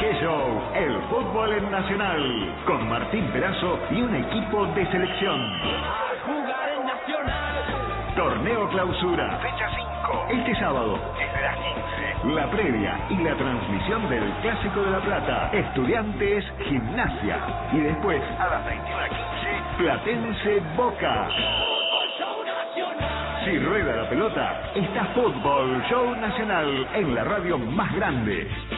¡Qué show! El fútbol en Nacional, con Martín Perazo y un equipo de selección. A jugar en Nacional. Torneo Clausura. Fecha 5. Este sábado. Desde las 15. La previa y la transmisión del Clásico de La Plata. Estudiantes Gimnasia. Y después, A las 21:15. Platense Boca. Fútbol Show Nacional. Si rueda la pelota, está Fútbol Show Nacional en la radio más grande.